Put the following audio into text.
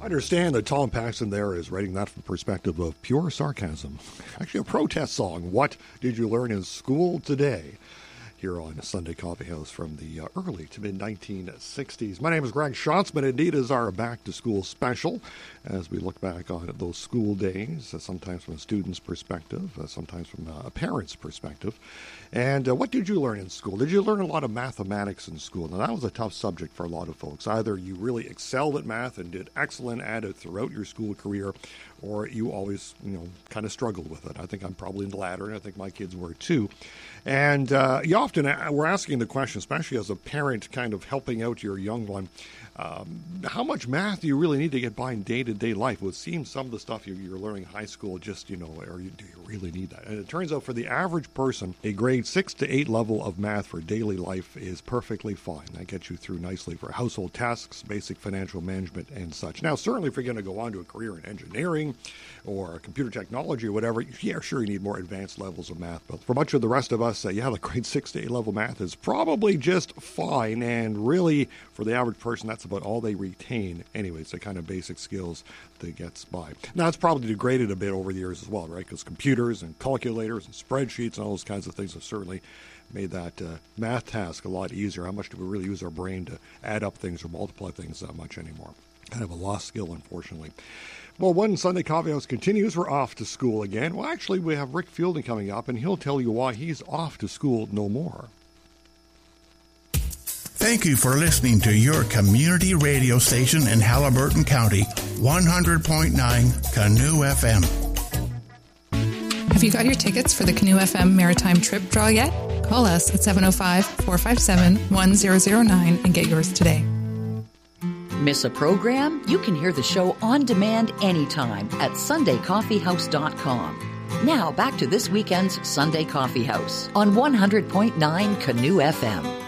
understand that Tom Paxton there is writing that from the perspective of pure sarcasm. Actually, a protest song. What did you learn in school today? Here on Sunday Coffee House from the early to mid-1960s. My name is Greg Schatzman. Indeed, is our back-to-school special as we look back on those school days, sometimes from a student's perspective, sometimes from a parent's perspective. And what did you learn in school? Did you learn a lot of mathematics in school? Now, that was a tough subject for a lot of folks. Either you really excelled at math and did excellent at it throughout your school career, or you always, kind of struggled with it. I think I'm probably in the latter, and I think my kids were too. And you often, we're asking the question, especially as a parent kind of helping out your young one, how much math do you really need to get by in day-to-day life? It would seem some of the stuff you're learning in high school just, do you really need that? And it turns out for the average person, a grade 6 to 8 level of math for daily life is perfectly fine. That gets you through nicely for household tasks, basic financial management, and such. Now, certainly if you're going to go on to a career in engineering or computer technology or whatever, yeah, sure, you need more advanced levels of math. But for much of the rest of us, the grade 6 to 8 level math is probably just fine. And really, for the average person, that's about all they retain anyway. It's the kind of basic skills that gets by. Now, it's probably degraded a bit over the years as well, right? Because computers and calculators and spreadsheets and all those kinds of things have certainly made that math task a lot easier. How much do we really use our brain to add up things or multiply things that much anymore? Kind of a lost skill, unfortunately. Well, one Sunday Coffee House continues. We're off to school again. Well, actually, we have Rick Fielding coming up, and he'll tell you why he's off to school no more. Thank you for listening to your community radio station in Haliburton County, 100.9 Canoe FM. Have you got your tickets for the Canoe FM Maritime Trip Draw yet? Call us at 705-457-1009 and get yours today. Miss a program? You can hear the show on demand anytime at SundayCoffeehouse.com. Now back to this weekend's Sunday Coffee House on 100.9 Canoe FM.